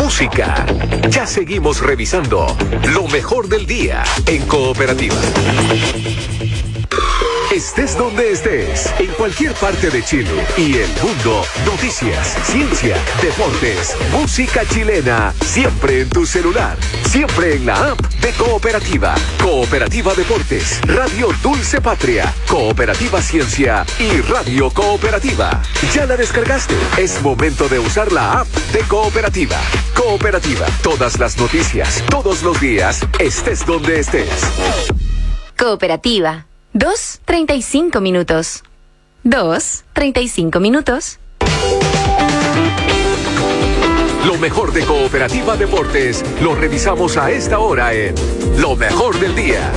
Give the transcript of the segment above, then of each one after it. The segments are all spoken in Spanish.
música. Ya seguimos revisando lo mejor del día en Cooperativa. Estés donde estés, en cualquier parte de Chile y el mundo, noticias, ciencia, deportes, música chilena, siempre en tu celular, siempre en la app de Cooperativa. Cooperativa Deportes, Radio Dulce Patria, Cooperativa Ciencia y Radio Cooperativa. ¿Ya la descargaste? Es momento de usar la app de Cooperativa. Cooperativa, todas las noticias, todos los días, estés donde estés. Cooperativa. 2:35 minutos. 2:35 minutos. Lo mejor de Cooperativa Deportes lo revisamos a esta hora en Lo Mejor del Día.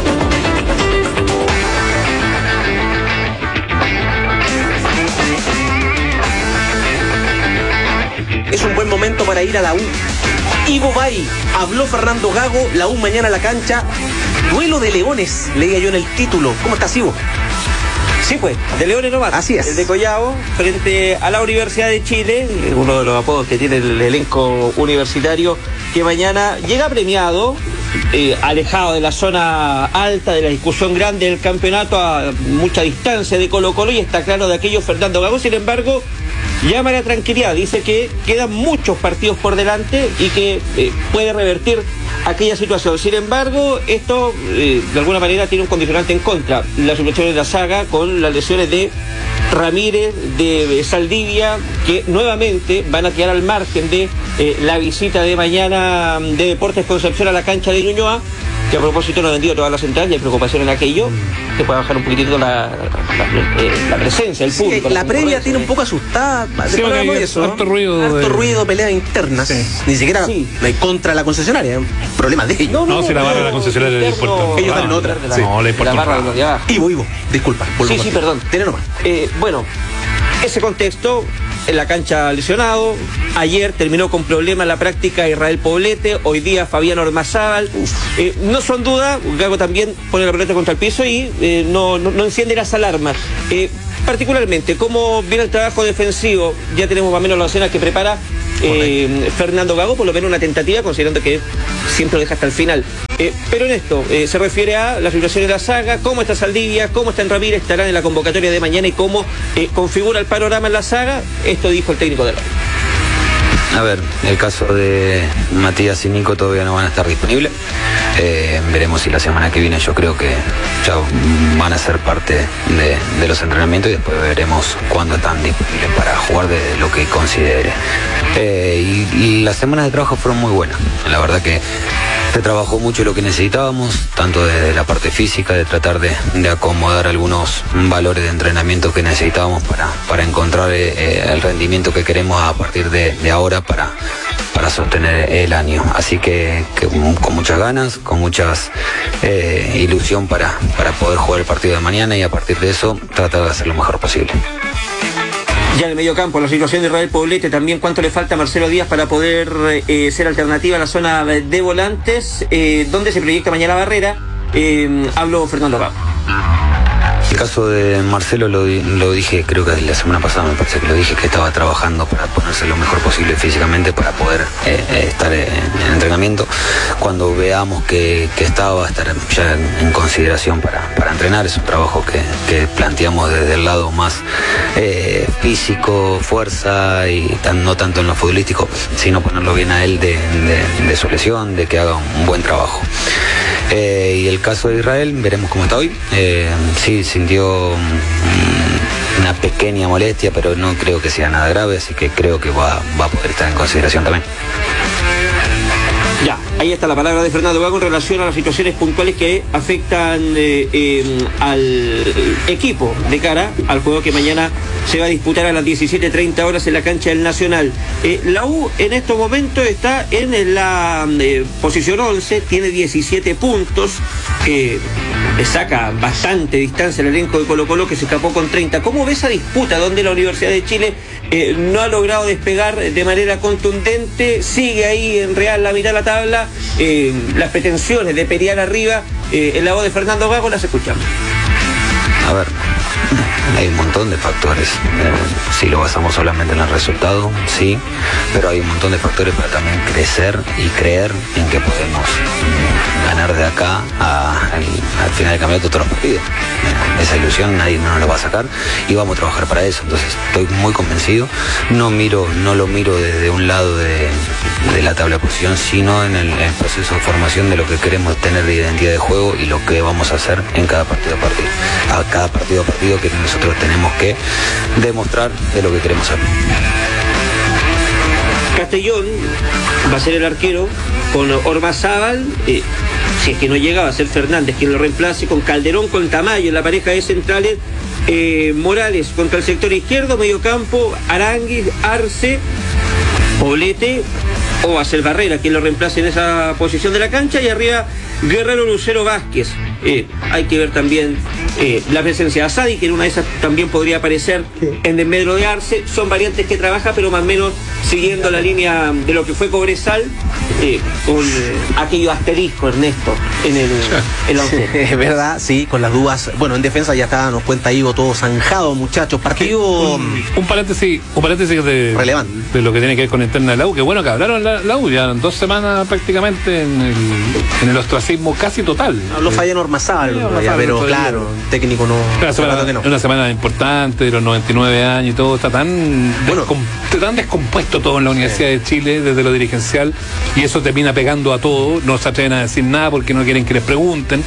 Es un buen momento para ir a la U. Ivo Bay, habló Fernando Gago, la U mañana a la cancha. Duelo de leones, leía yo en el título. ¿Cómo estás, Ivo? Sí, pues, de Leones nomás. Así es. El de Collao, frente a la Universidad de Chile, uno de los apodos que tiene el elenco universitario, que mañana llega premiado, alejado de la zona alta, de la discusión grande del campeonato, a mucha distancia de Colo-Colo, y está claro de aquello Fernando Gago. Sin embargo, llama a la tranquilidad, dice que quedan muchos partidos por delante y que puede revertir aquella situación. Sin embargo, esto de alguna manera tiene un condicionante en contra. Las situaciones de la saga con las lesiones de Ramírez, de Saldivia, que nuevamente van a quedar al margen de la visita de mañana de Deportes Concepción a la cancha de Ñuñoa, que a propósito no ha vendido todas las entradas y hay preocupación en aquello, que puede bajar un poquitito la presencia del público. Sí, la previa tiene un poco asustada. Sí, harto ruido. Peleas internas. Sí. Ni siquiera contra la concesionaria, un problema de ellos. No, si la barra de la concesionaria le importa. Ellos están en otra. Sí. No, le importa. La barra de abajo. Ivo, disculpa. Sí, perdón. Tiene nomás. Bueno, ese contexto, en la cancha lesionado, ayer terminó con problemas en la práctica Israel Poblete, hoy día Fabián Ormazábal. No son dudas, Gago también pone la pelota contra el piso y no enciende las alarmas. Particularmente, ¿cómo viene el trabajo defensivo? Ya tenemos más o menos las escenas que prepara Fernando Gago, por lo menos una tentativa, considerando que siempre lo deja hasta el final. Pero en esto se refiere a la situación de la saga, cómo está Saldivia, cómo está Ramírez, estarán en la convocatoria de mañana y cómo configura el panorama en la saga. Esto dijo el técnico de la. A ver, el caso de Matías y Nico todavía no van a estar disponibles. Veremos si la semana que viene, yo creo que ya van a ser parte de los entrenamientos y después veremos cuándo están disponibles para jugar de lo que considere. Y las semanas de trabajo fueron muy buenas. La verdad que se trabajó mucho lo que necesitábamos, tanto desde la parte física, de tratar de acomodar algunos valores de entrenamiento que necesitábamos para encontrar el rendimiento que queremos a partir de ahora para sostener el año. Así que con muchas ganas, con muchas ilusión para poder jugar el partido de mañana y a partir de eso tratar de hacer lo mejor posible. Ya en el medio campo, la situación de Israel Poblete, también cuánto le falta a Marcelo Díaz para poder ser alternativa a la zona de volantes, donde se proyecta mañana Barrera. Habló Fernando Gago. El caso de Marcelo lo dije, creo que la semana pasada me parece que lo dije, que estaba trabajando para ponerse lo mejor posible físicamente para poder estar en entrenamiento. Cuando veamos que va a estar ya en consideración para entrenar. Es un trabajo que planteamos desde el lado más físico, fuerza y no tanto en lo futbolístico, sino ponerlo bien a él de su lesión, de que haga un buen trabajo. Y el caso de Israel, veremos cómo está hoy. Sí, sintió una pequeña molestia, pero no creo que sea nada grave, así que creo que va a poder estar en consideración también. Ya, ahí está la palabra de Fernando Gago en relación a las situaciones puntuales que afectan al equipo de cara al juego que mañana se va a disputar a las 17:30 horas en la cancha del Nacional. La U en estos momentos está en la posición 11, tiene 17 puntos, le saca bastante distancia el elenco de Colo-Colo, que se escapó con 30. ¿Cómo ves esa disputa donde la Universidad de Chile no ha logrado despegar de manera contundente? Sigue ahí en Real la mitad de la tabla, las pretensiones de pelear arriba, en la voz de Fernando Gago las escuchamos. A ver, hay un montón de factores. Si lo basamos solamente en el resultado, sí, pero hay un montón de factores para también crecer y creer en que podemos ganar de acá al final del campeonato todos los partidos. Esa ilusión nadie no nos la va a sacar y vamos a trabajar para eso. Entonces estoy muy convencido. No lo miro desde un lado de la tabla de posición, sino en el proceso de formación de lo que queremos tener de identidad de juego y lo que vamos a hacer en cada partido a partido. A cada partido a partido que nosotros tenemos que demostrar de lo que queremos hacer. Castellón va a ser el arquero con Ormazábal, si es que no llega va a ser Fernández quien lo reemplace, con Calderón, con Tamayo en la pareja de centrales, Morales contra el sector izquierdo, medio campo, Aránguiz, Arce, Poblete o va a ser Barrera quien lo reemplace en esa posición de la cancha, y arriba Guerrero, Lucero, Vázquez. Hay que ver también la presencia de Asadi, que en una de esas también podría aparecer en desmedro de Arce. Son variantes que trabaja, pero más o menos siguiendo la línea de lo que fue Cobresal, con aquello asterisco, Ernesto, en el 11. Es verdad, sí, con las dudas. Bueno, en defensa ya está, nos cuenta Ivo, todo zanjado, muchachos. Partido un paréntesis relevante de lo que tiene que ver con la interna de la U. Que bueno que hablaron la U, ya 2 semanas prácticamente en el ostracismo casi total. Habló Fabián Ormazábal, pero claro, técnico no. Una semana importante, de los 99 años y todo, está tan descompuesto todo en la Universidad de Chile desde lo dirigencial, y eso termina pegando a todo. No se atreven a decir nada porque no quieren que les pregunten.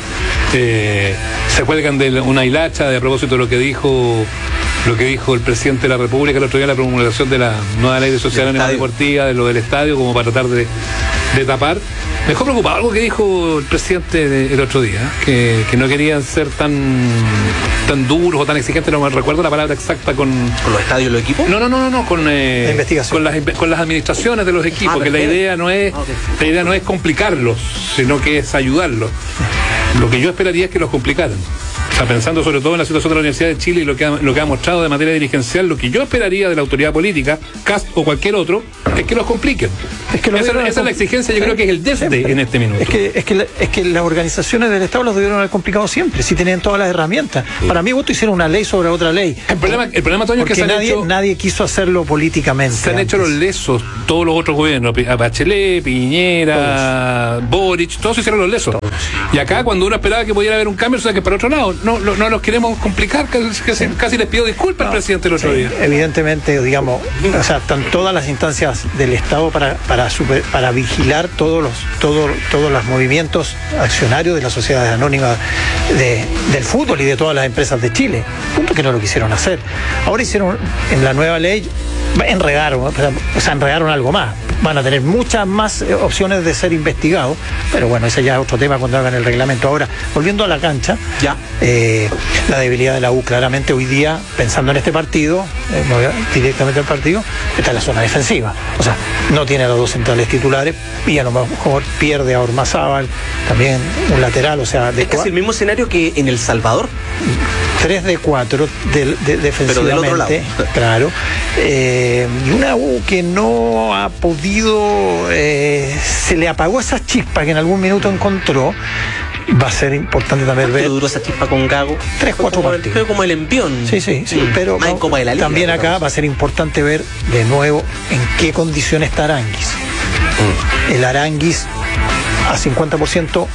Se cuelgan de una hilacha a propósito de lo que dijo el presidente de la República el otro día en la promulgación de la nueva ley de sociedad anónima deportiva, de lo del estadio, como para tratar de tapar. Me dejó preocupado algo que dijo el presidente el otro día, que no querían ser tan duros o tan exigentes. No me recuerdo la palabra exacta. ¿Con los estadios, los equipos? No, con la investigación, con las administraciones de los equipos, que la idea no es complicarlos, sino que es ayudarlos. Lo que yo esperaría es que los complicaran. O sea, pensando sobre todo en la situación de la Universidad de Chile y lo que ha mostrado de materia dirigencial, lo que yo esperaría de la autoridad política, CAS o cualquier otro, es que los compliquen. Esa es la exigencia, yo creo que es el desde en este minuto. Es que las organizaciones del Estado los debieron haber complicado siempre, si tenían todas las herramientas. Para mi voto hicieron una ley sobre otra ley. El problema, Toño, es que nadie quiso hacerlo políticamente. Se han hecho los lesos todos los otros gobiernos, Bachelet, Piñera, Boric, todos hicieron los lesos. Y acá, cuando uno esperaba que pudiera haber un cambio, o sea, que para otro lado, no los queremos complicar, casi les pido disculpas al presidente el otro día. Evidentemente, digamos, o sea, están todas las instancias del Estado para vigilar todos los movimientos accionarios de las sociedades anónimas del fútbol y de todas las empresas de Chile. Punto que no lo quisieron hacer. Ahora hicieron en la nueva ley, enredaron algo más. Van a tener muchas más opciones de ser investigados, pero bueno, ese ya es otro tema cuando hagan el reglamento. Ahora, volviendo a la cancha, la debilidad de la U claramente hoy día, pensando en este partido, directamente al partido, está en la zona defensiva. O sea, no tiene a los dos centrales titulares y a lo mejor pierde a Ormazábal, también un lateral, o sea... Es casi el mismo escenario que en El Salvador. 3 de 4 defensivamente, pero del otro lado. Claro. Y una U que no ha podido, se le apagó esa chispa que en algún minuto encontró. Va a ser importante también ver. Duró esa chispa con Gago. 3-4 partidos. Fue como el envión. Sí, pero Copa de la Liga, también acá va a ser importante ver de nuevo en qué condiciones está Aránguiz. El Aránguiz a 50%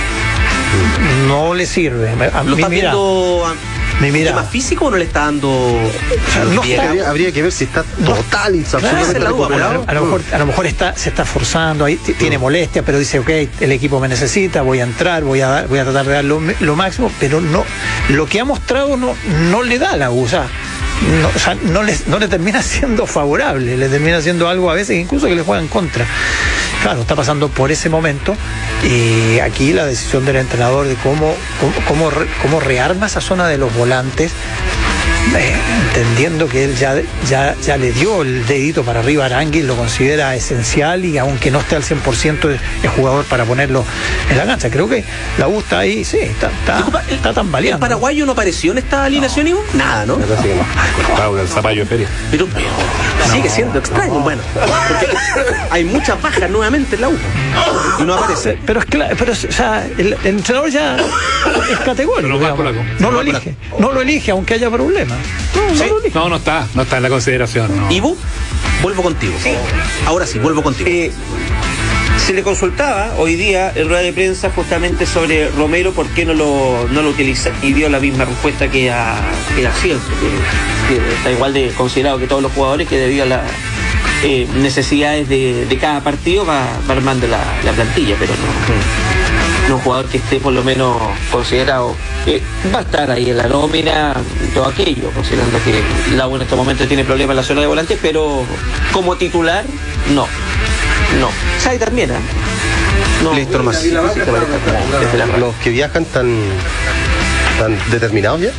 no le sirve. ¿Lo está viendo tema físico o no le está dando? Habría que ver si está total y absolutamente recuperado. A lo mejor se está forzando, ahí tiene molestia, pero dice, ok, el equipo me necesita, voy a entrar, voy a tratar de dar lo máximo, pero no, lo que ha mostrado no le da la U, no le termina siendo favorable, le termina siendo algo a veces incluso que le juega en contra. Claro, está pasando por ese momento y aquí la decisión del entrenador de cómo rearma esa zona de los volantes, entendiendo que él ya le dio el dedito para arriba a Aránguiz, lo considera esencial y aunque no esté al 100% es jugador para ponerlo en la cancha. Creo que la U está ahí, sí, está tambaleando. ¿El paraguayo no apareció en esta alineación, Ivo? Nada, ¿no? El zapallo de feria. Pero sigue siendo extraño, bueno, porque hay muchas bajas nuevamente en la U. y no aparece. Pero es claro, o sea, el entrenador ya es categórico. No lo elige, aunque haya problemas. No está en la consideración. No. Ibu, vuelvo contigo. Sí. Ahora sí, vuelvo contigo. Se le consultaba hoy día en rueda de prensa justamente sobre Romero, por qué no lo utiliza, y dio la misma respuesta que a cierto, que está igual de considerado que todos los jugadores, que debido a las necesidades de cada partido va armando la plantilla, pero no un jugador que esté por lo menos considerado. Va a estar ahí en la nómina y todo aquello, considerando que la U en estos momentos tiene problemas en la zona de volantes, pero como titular, no. Sai también, No, listo nomás. Los que viajan tan determinados ya,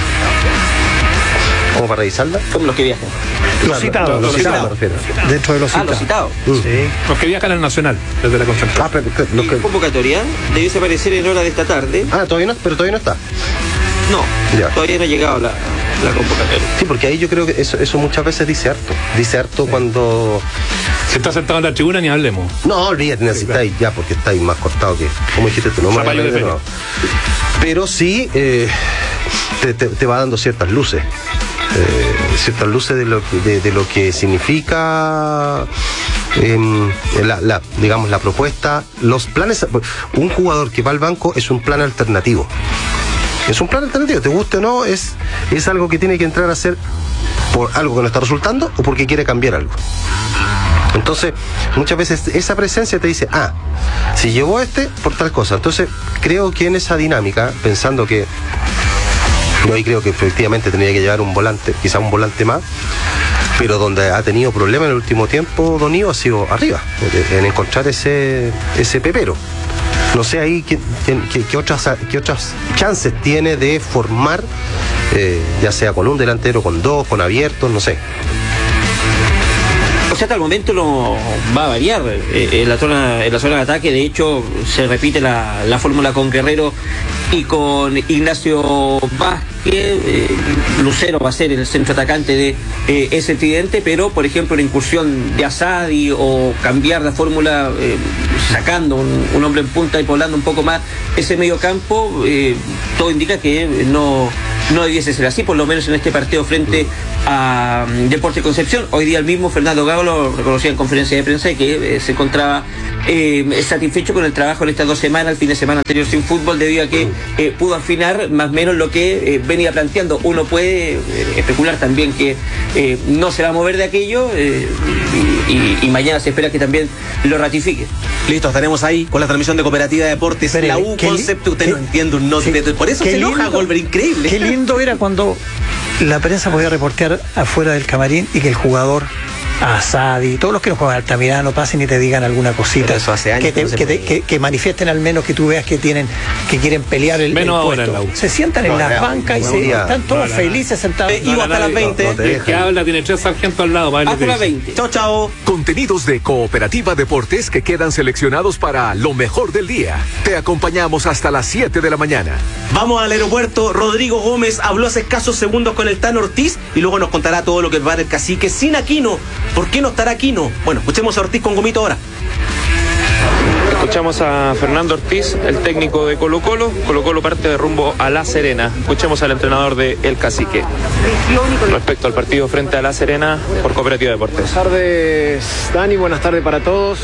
como para revisarla. Como los que viajan. Los citados. Dentro de los citados. Los citados. Sí. Los que viajan al Nacional, desde la concentración. La convocatoria debiese aparecer en hora de esta tarde. Todavía no está. No, todavía no ha llegado la convocatoria. Sí, porque ahí yo creo que eso muchas veces dice harto cuando... Si está sentado en la tribuna, ni hablemos. No, olvídate, necesitáis ya, porque estáis más cortado que, como dijiste tú, no más. Pero sí te va dando ciertas luces. De lo que significa la propuesta, los planes. Un jugador que va al banco es un plan alternativo. Te guste o no, es algo que tiene que entrar a hacer por algo que no está resultando o porque quiere cambiar algo. Entonces, muchas veces esa presencia te dice, si llevó por tal cosa. Entonces, creo que en esa dinámica, pensando que yo ahí creo que efectivamente tendría que llevar un volante, quizá un volante más, pero donde ha tenido problemas en el último tiempo, Don Ivo ha sido arriba, en encontrar ese pepero. No sé ahí qué otras chances tiene de formar, ya sea con un delantero, con dos, con abiertos, no sé. O sea, hasta el momento no va a variar en la zona de ataque. De hecho, se repite la fórmula con Guerrero y con Ignacio Vázquez. Lucero va a ser el centro atacante de ese tridente, pero por ejemplo la incursión de Asadi o cambiar la fórmula sacando un hombre en punta y poblando un poco más ese medio campo, todo indica que no debiese ser así, por lo menos en este partido frente a Deportes Concepción. Hoy día el mismo Fernando Gago lo reconocía en conferencia de prensa, que se encontraba satisfecho con el trabajo en estas 2 semanas, el fin de semana anterior sin fútbol, debido a que pudo afinar más o menos lo que venía planteando. Uno puede especular también que no se va a mover de aquello, y mañana se espera que también lo ratifique. Listo, estaremos ahí con la transmisión de Cooperativa de Deportes. Pero, la U Concepto, usted no entiende un no. Por eso se enoja, Goldberg, increíble. Qué lindo era cuando la prensa podía reportear afuera del camarín y que el jugador, Asadi, todos los que no juegan Altamirano, pasen y te digan alguna cosita. Pero eso hace años que manifiesten al menos, que tú veas que quieren pelear el puesto. Se sientan en las bancas y están todos felices sentados. Y hasta las 20. El que habla tiene 3 sargentos al lado. Hasta las 20. Chao. Contenidos de Cooperativa Deportes que quedan seleccionados para lo mejor del día. Te acompañamos hasta las 7 de la mañana. Vamos al aeropuerto. Rodrigo Gómez habló hace escasos segundos con el Tano Ortiz y luego nos contará todo lo que va el Cacique sin Aquino. ¿Por qué no estará Aquino? Bueno, escuchemos a Ortiz con Gomito ahora. Escuchamos a Fernando Ortiz, el técnico de Colo-Colo. Colo-Colo parte de rumbo a La Serena. Escuchemos al entrenador de El Cacique respecto al partido frente a La Serena por Cooperativa Deportes. Buenas tardes, Dani, buenas tardes para todos.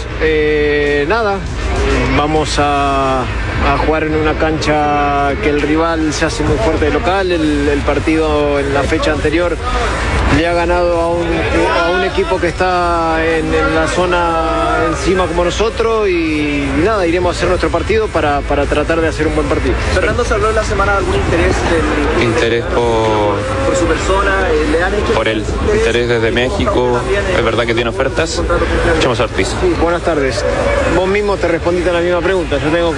Vamos a jugar en una cancha que el rival se hace muy fuerte de local. El partido en la fecha anterior le ha ganado a un equipo que está en la zona encima como nosotros, y nada, iremos a hacer nuestro partido para tratar de hacer un buen partido. Fernando, ¿se habló en la semana de algún Interés por su persona? ¿Le han hecho por el interés desde México? Es verdad que tiene ofertas. Escuchemos a Ortiz. Sí, buenas tardes. Vos mismo te respondiste a la misma pregunta. Yo tengo contrato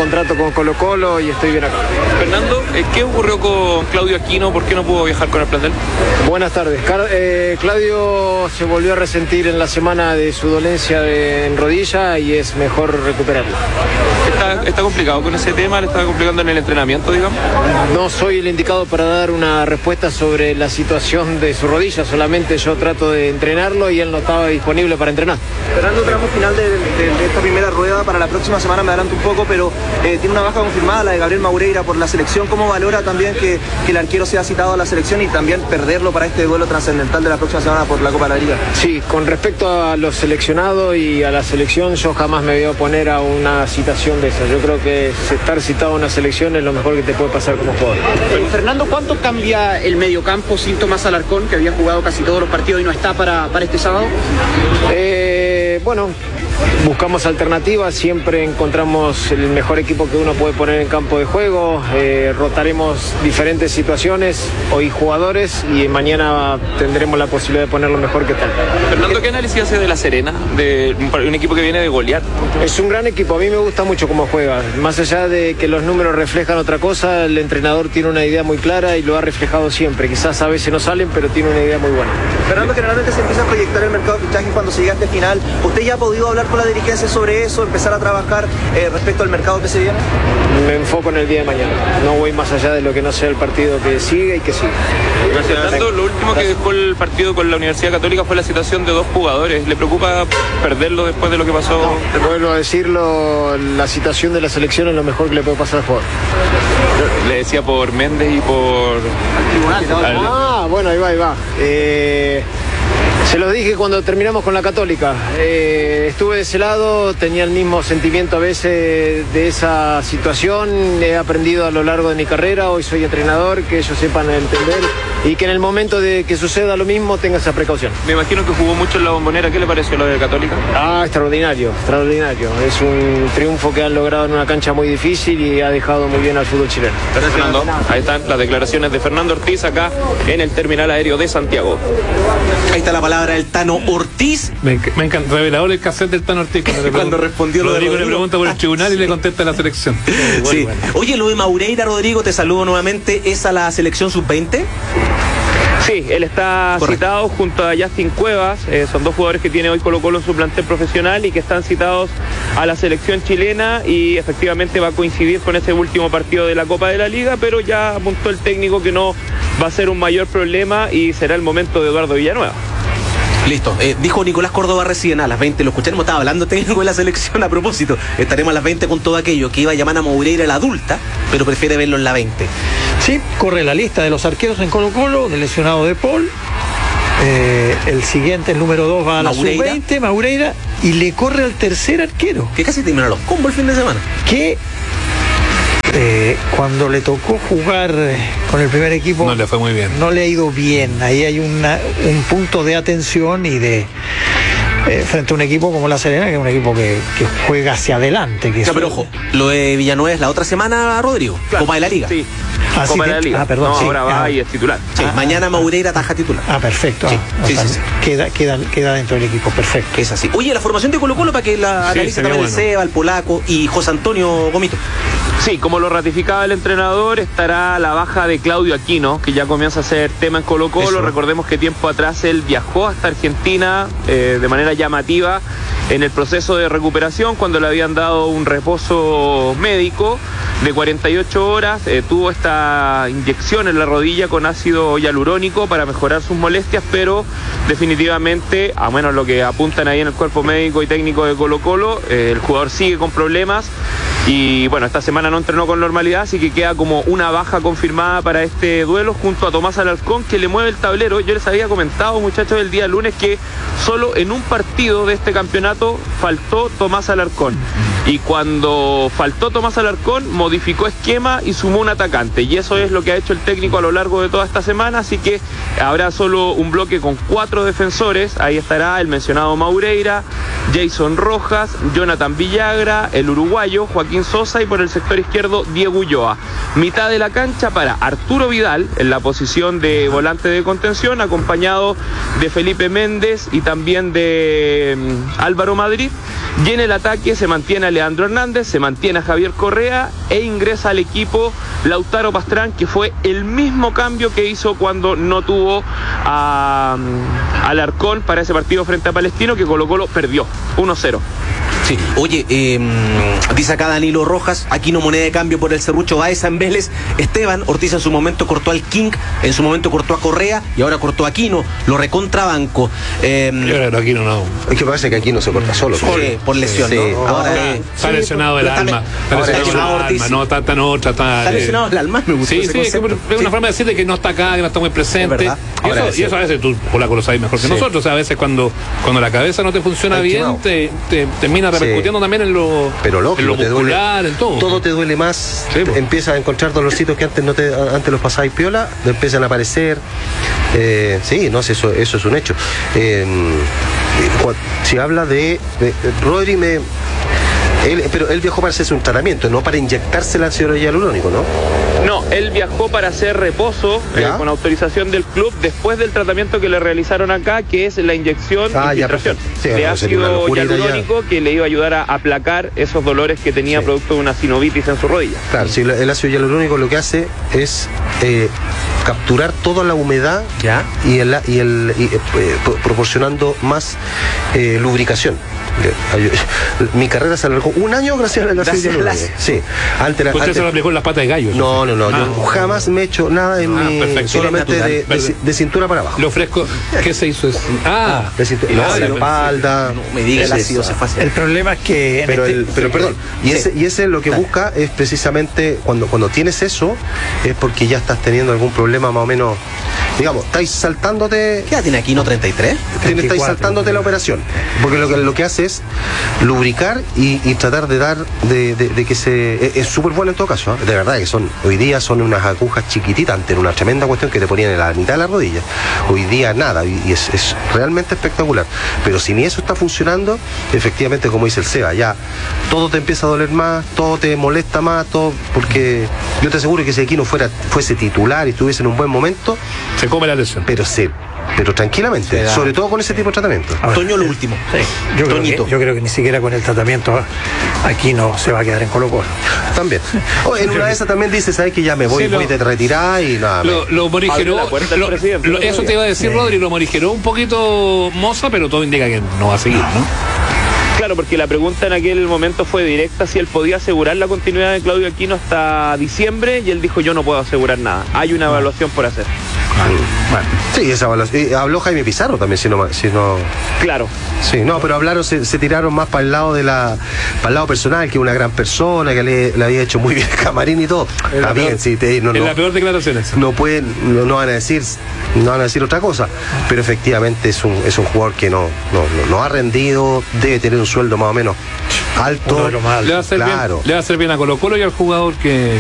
con Colo-Colo y estoy bien acá. Fernando, ¿qué ocurrió con Claudio Aquino? ¿Por qué no pudo viajar con el plantel? Buenas tardes. Claudio se volvió a resentir en la semana de su dolencia en rodilla y es mejor recuperarlo. ¿Está complicado con ese tema? ¿Le está complicando en el entrenamiento, digamos? No soy el indicado para dar una respuesta sobre la situación de su rodilla, solamente yo trato de entrenarlo y él no estaba disponible para entrenar. Esperando el tramo final de esta primera rueda para la próxima semana, me adelanto un poco, pero tiene una baja confirmada, la de Gabriel Maureira por la selección. ¿Cómo valora también que el arquero sea citado a la selección y también perderlo para este duelo trascendental de la próxima semana por la Copa de la Liga? Sí, con respecto a los seleccionados y a la selección, yo jamás me voy a oponer a una citación de esa. Yo creo que estar citado a una selección es lo mejor que te puede pasar como jugador. Fernando, ¿cuánto cambia el mediocampo sin Tomás Alarcón, que había jugado casi todos los partidos y no está para este sábado? Bueno, buscamos alternativas, siempre encontramos el mejor equipo que uno puede poner en campo de juego, rotaremos diferentes situaciones, hoy jugadores, y mañana tendremos la posibilidad de poner lo mejor que tal. Fernando, ¿qué análisis hace de La Serena, de un equipo que viene de golear? Es un gran equipo, a mí me gusta mucho cómo juega, más allá de que los números reflejan otra cosa, el entrenador tiene una idea muy clara y lo ha reflejado siempre, quizás a veces no salen, pero tiene una idea muy buena. Fernando, generalmente se empieza a proyectar el mercado de fichajes cuando se llega a este final. ¿Usted ya ha podido hablar con la dirigencia sobre eso, empezar a trabajar respecto al mercado que se viene? Me enfoco en el día de mañana, no voy más allá de lo que no sea el partido que sigue y que sigue. Gracias. Fernando, lo último que dejó el partido con la Universidad Católica fue la situación de 2 jugadores. ¿Le preocupa perderlo después de lo que pasó? No, vuelvo a decirlo, la situación de la selección es lo mejor que le puede pasar al jugador. Le decía por Méndez y por... Bueno, ahí va. Se los dije cuando terminamos con la Católica. Estuve de ese lado, tenía el mismo sentimiento a veces de esa situación. He aprendido a lo largo de mi carrera, hoy soy entrenador, que ellos sepan entender y que en el momento de que suceda lo mismo tenga esa precaución. Me imagino que jugó mucho en la Bombonera. ¿Qué le pareció lo de Católica? Extraordinario. Es un triunfo que han logrado en una cancha muy difícil y ha dejado muy bien al fútbol chileno. Gracias, Fernando. Ahí están las declaraciones de Fernando Ortiz acá en el terminal aéreo de Santiago. Ahí está la palabra del Tano Ortiz. Me encanta, revelador el cassette del Tano Ortiz. Cuando respondió lo de Rodrigo le pregunta por el tribunal y le contesta la selección. Sí. Oye, lo de Maureira, Rodrigo, te saludo nuevamente. ¿Es a la selección sub-20? Sí, él está citado junto a Justin Cuevas, son 2 jugadores que tiene hoy Colo-Colo en su plantel profesional y que están citados a la selección chilena y efectivamente va a coincidir con ese último partido de la Copa de la Liga, pero ya apuntó el técnico que no va a ser un mayor problema y será el momento de Eduardo Villanueva. Listo, dijo Nicolás Córdoba recién a las 20, lo escucharemos, estaba hablando técnico de la selección a propósito, estaremos a las 20 con todo aquello, que iba a llamar a Maureira la adulta, pero prefiere verlo en la 20. Sí, corre la lista de los arqueros en Colo-Colo, del lesionado de Paul, el siguiente, el número 2 va a la sub-20, Maureira, y le corre al tercer arquero. Que casi terminó los combos el fin de semana. Que cuando le tocó jugar con el primer equipo no le fue muy bien, no le ha ido bien. Ahí hay un punto de atención y de frente a un equipo como La Serena, que es un equipo que juega hacia adelante. Pero ojo, lo de Villanueva es la otra semana, Rodrigo. Claro. Copa de la Liga. Sí. Copa de la Liga. Perdón. No, ahora va y es titular. Sí, mañana Maureira taja titular. Perfecto. Sí. Queda dentro del equipo, perfecto. Es así. Oye, la formación de Colo-Colo para que la analice también el Seba, el Polaco y José Antonio Gomito. Sí, como lo ratificaba el entrenador, estará la baja de Claudio Aquino, que ya comienza a ser tema en Colo-Colo. Recordemos que tiempo atrás él viajó hasta Argentina de manera llamativa en el proceso de recuperación, cuando le habían dado un reposo médico de 48 horas, tuvo esta inyección en la rodilla con ácido hialurónico para mejorar sus molestias, pero definitivamente, a menos lo que apuntan ahí en el cuerpo médico y técnico de Colo-Colo, el jugador sigue con problemas y bueno, esta semana no entrenó con normalidad, así que queda como una baja confirmada para este duelo junto a Tomás Alarcón, que le mueve el tablero. Yo les había comentado, muchachos, el día lunes que solo en un partido de este campeonato faltó Tomás Alarcón, y cuando faltó Tomás Alarcón modificó esquema y sumó un atacante, y eso es lo que ha hecho el técnico a lo largo de toda esta semana, así que habrá solo un bloque con 4 defensores. Ahí estará el mencionado Maureira, Jason Rojas, Jonathan Villagra, el uruguayo Joaquín Sosa y por el sector izquierdo Diego Ulloa. Mitad de la cancha para Arturo Vidal en la posición de volante de contención, acompañado de Felipe Méndez y también de Álvaro Madrid. Y en el ataque se mantiene Leandro Hernández, se mantiene a Javier Correa e ingresa al equipo Lautaro Pastrán, que fue el mismo cambio que hizo cuando no tuvo a Alarcón para ese partido frente a Palestino, que Colo-Colo perdió 1-0. Sí. Oye, dice acá Danilo Rojas, Aquino moneda de cambio por el Serrucho Baeza en Vélez. Esteban Ortiz en su momento cortó al King, en su momento cortó a Correa y ahora cortó a Aquino, lo recontrabanco. Aquino no. Es que parece que Aquino se corta solo. Sí, por lesión, sí, ¿no? Ahora está lesionado el alma. Está lesionado el alma, me gusta. Sí, es una forma de decir de que no está acá, que no está muy presente. Y eso a veces tú, Polaco, lo sabes mejor que nosotros. O sea, a veces cuando la cabeza no te funciona bien, te termina repercutiendo también en lo muscular, en todo. Todo te duele más, sí, empiezas a encontrar dolorcitos que antes los pasabais piola, empiezan a aparecer. Eso es un hecho. Si habla de Rodri, pero él viajó para hacerse un tratamiento, no para inyectarse el ácido hialurónico, ¿no? No, él viajó para hacer reposo con autorización del club después del tratamiento que le realizaron acá, que es la inyección infiltración de ácido hialurónico que le iba a ayudar a aplacar esos dolores que tenía producto de una sinovitis en su rodilla. Claro, si el ácido hialurónico lo que hace es capturar toda la humedad y proporcionando más lubricación. Mi carrera se alargó 1 año gracias al ácido hialurónico. Sí. Usted se lo aplicó en las patas de gallo. No. Yo jamás me he hecho nada en solamente de cintura para abajo. Lo ofrezco. ¿Qué se hizo? De cintura, de la espalda. No me diga el ácido se fácil. El problema es que pero perdón, y ese lo que busca es precisamente cuando tienes eso, es porque ya estás teniendo algún problema más o menos. Digamos, estáis saltándote. ¿Qué edad tiene Aquino? ¿33? Estáis saltándote la operación. Porque lo que hace es lubricar y tratar de dar de que es súper bueno en todo caso, de verdad que hoy día son unas agujas chiquititas, antes era una tremenda cuestión que te ponían en la mitad de la rodilla. Hoy día nada, y es realmente espectacular. Pero si ni eso está funcionando, efectivamente, como dice el Seba, ya todo te empieza a doler más, todo te molesta más, todo, porque yo te aseguro que si Aquino fuese titular y estuviese en un buen momento, se come la lesión. Pero tranquilamente, sobre todo con ese tipo de tratamiento. Toño, lo último. Sí. Yo creo que ni siquiera con el tratamiento aquí no se va a quedar en Colo-Colo. También. En una de esas también dice, ¿sabes que ya me voy de retirar y nada? Lo morigeró. Eso te iba a decir, Rodri, lo morigeró un poquito Moza, pero todo indica que no va a seguir, ¿no? Claro, porque la pregunta en aquel momento fue directa, si él podía asegurar la continuidad de Claudio Aquino hasta diciembre, y él dijo, yo no puedo asegurar nada, hay una evaluación por hacer. Bueno. Sí, esa evaluación. Habló Jaime Pizarro también, si no. Claro. Sí, no, pero hablaron, se tiraron más para el lado para el lado personal, que una gran persona, que le había hecho muy bien el camarín y todo. Está bien, sí, la peor declaración es. No van a decir otra cosa, pero efectivamente es un jugador que no ha rendido, debe tener un sueldo más o menos alto. Le va a hacer bien a Colo-Colo y al jugador que